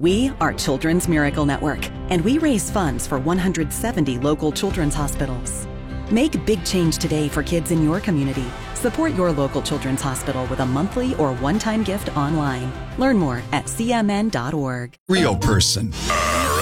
We are Children's Miracle Network, and we raise funds for 170 local children's hospitals. Make big change today for kids in your community. Support your local children's hospital with a monthly or one-time gift online. Learn more at cmn.org. Real person.